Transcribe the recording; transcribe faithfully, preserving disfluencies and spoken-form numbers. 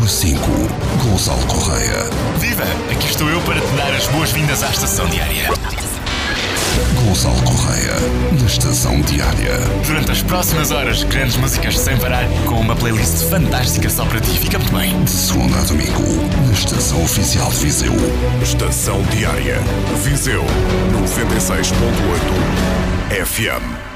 Número cinco. Gonçalo Correia. Viva! Aqui estou eu para te dar as boas-vindas à Estação Diária. Gonçalo Correia, na Estação Diária. Durante as próximas horas, grandes músicas sem parar, com uma playlist fantástica só para ti. Fica muito bem. De segunda a domingo, na Estação Oficial de Viseu. Estação Diária. Viseu noventa e seis ponto oito F M.